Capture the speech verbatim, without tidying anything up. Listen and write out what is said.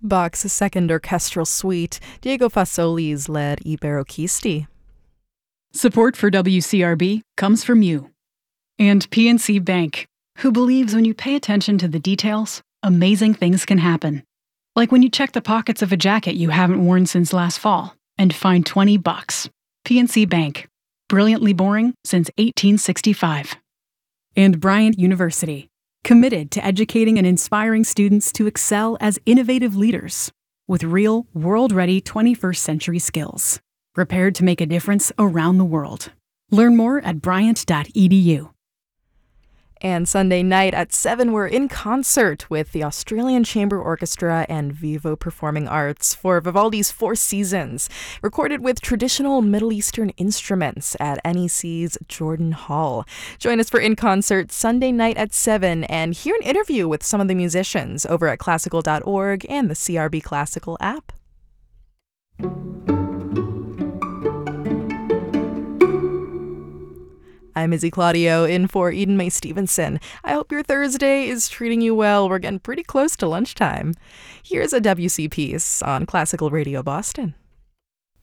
Bach's Second Orchestral Suite, Diego Fasoli's led Iberoquisti. Support for W C R B comes from you. And P N C Bank, who believes when you pay attention to the details, amazing things can happen. Like when you check the pockets of a jacket you haven't worn since last fall and find twenty bucks. P N C Bank, brilliantly boring since eighteen sixty-five. And Bryant University, committed to educating and inspiring students to excel as innovative leaders with real, world-ready twenty-first century skills, prepared to make a difference around the world. Learn more at bryant dot e d u. And Sunday night at seven, we're in concert with the Australian Chamber Orchestra and Vivo Performing Arts for Vivaldi's Four Seasons, recorded with traditional Middle Eastern instruments at N E C's Jordan Hall. Join us for In Concert Sunday night at seven and hear an interview with some of the musicians over at classical dot org and the C R B Classical app. I'm Izzy Claudio, in for Eden Mae Stevenson. I hope your Thursday is treating you well. We're getting pretty close to lunchtime. Here's a W C piece on Classical Radio Boston.